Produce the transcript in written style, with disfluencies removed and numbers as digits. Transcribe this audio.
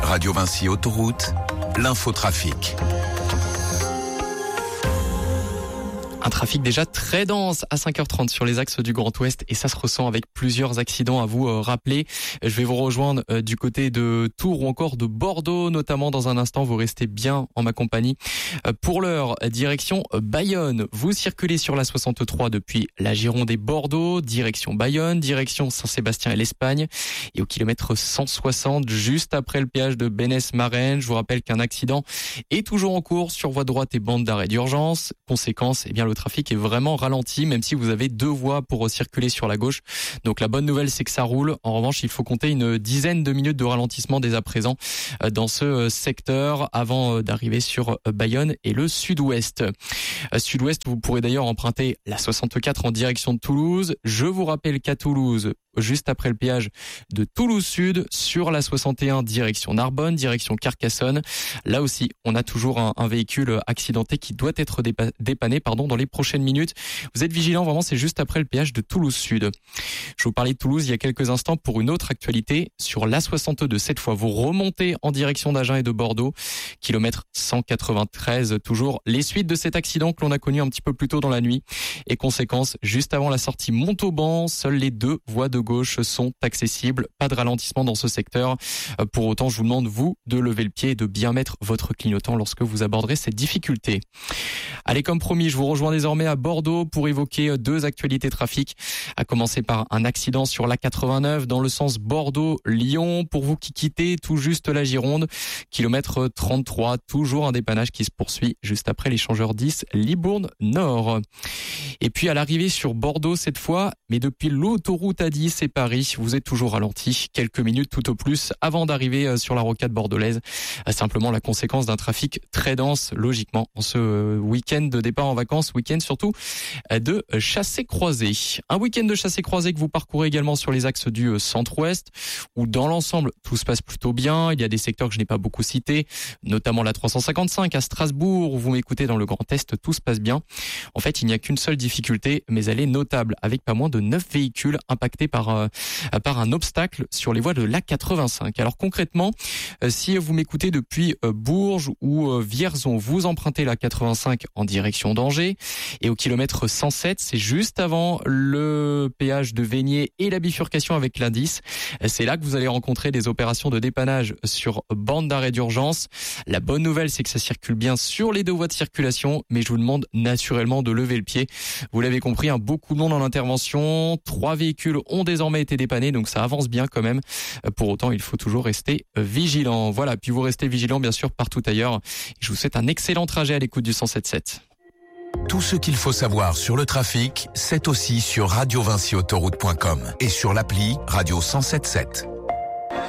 Radio Vinci Autoroute, l'infotrafic. Un trafic déjà très dense à 5h30 sur les axes du Grand Ouest et ça se ressent avec plusieurs accidents à vous rappeler. Je vais vous rejoindre du côté de Tours ou encore de Bordeaux notamment dans un instant. Vous restez bien en ma compagnie. Pour l'heure, direction Bayonne. Vous circulez sur la 63 depuis la Gironde et Bordeaux, direction Bayonne, direction Saint-Sébastien et l'Espagne. Et au kilomètre 160, juste après le péage de Bénesse-Marennes, je vous rappelle qu'un accident est toujours en cours sur voie droite et bande d'arrêt d'urgence. Conséquence, le trafic est vraiment ralenti, même si vous avez deux voies pour circuler sur la gauche. Donc la bonne nouvelle, c'est que ça roule. En revanche, il faut compter une dizaine de minutes de ralentissement dès à présent dans ce secteur avant d'arriver sur Bayonne et le sud-ouest. Sud-ouest, vous pourrez d'ailleurs emprunter la 64 en direction de Toulouse. Je vous rappelle qu'à Toulouse, juste après le péage de Toulouse Sud, sur la 61 direction Narbonne, direction Carcassonne. Là aussi, on a toujours un véhicule accidenté qui doit être dépanné dans les prochaines minutes. Vous êtes vigilants, vraiment, c'est juste après le péage de Toulouse Sud. Je vous parlais de Toulouse il y a quelques instants pour une autre actualité. Sur l'A62, cette fois, vous remontez en direction d'Agen et de Bordeaux. Kilomètre 193, toujours les suites de cet accident que l'on a connu un petit peu plus tôt dans la nuit. Et conséquence, juste avant la sortie Montauban, seules les deux voies de gauche sont accessibles. Pas de ralentissement dans ce secteur. Pour autant, je vous demande, vous, de lever le pied et de bien mettre votre clignotant lorsque vous aborderez cette difficulté. Allez, comme promis, je vous rejoins désormais à Bordeaux pour évoquer deux actualités trafic. À commencer par un accident sur l'A89 dans le sens Bordeaux-Lyon. Pour vous qui quittez tout juste la Gironde, kilomètre 33, toujours un dépannage qui se poursuit juste après l'échangeur 10 Libourne Nord. Et puis à l'arrivée sur Bordeaux cette fois, mais depuis l'autoroute A10 et Paris, vous êtes toujours ralenti quelques minutes tout au plus avant d'arriver sur la rocade bordelaise. Simplement la conséquence d'un trafic très dense, logiquement, en ce week-end de départ en vacances, week-end surtout de chassé-croisé. Un week-end de chassé-croisé que vous parcourez également sur les axes du centre-ouest, où dans l'ensemble, tout se passe plutôt bien. Il y a des secteurs que je n'ai pas beaucoup cités, notamment la 355 à Strasbourg, où vous m'écoutez dans le Grand Est, tout se passe bien. En fait, il n'y a qu'une seule difficulté, mais elle est notable, avec pas moins de 9 véhicules impactés par un obstacle sur les voies de l'A85. Alors concrètement, si vous m'écoutez depuis Bourges ou Vierzon, vous empruntez la 85 en direction d'Angers, et au kilomètre 107, c'est juste avant le péage de Vénier et la bifurcation avec l'A10. C'est là que vous allez rencontrer des opérations de dépannage sur bande d'arrêt d'urgence. La bonne nouvelle, c'est que ça circule bien sur les deux voies de circulation, mais je vous demande naturellement de lever le pied. Vous l'avez compris, beaucoup de monde en intervention. 3 véhicules ont désormais été dépannés, donc ça avance bien quand même. Pour autant, il faut toujours rester vigilant. Voilà, puis vous restez vigilant bien sûr partout ailleurs. Je vous souhaite un excellent trajet à l'écoute du 107.7. Tout ce qu'il faut savoir sur le trafic, c'est aussi sur radiovinciautoroute.com et sur l'appli Radio 107.7.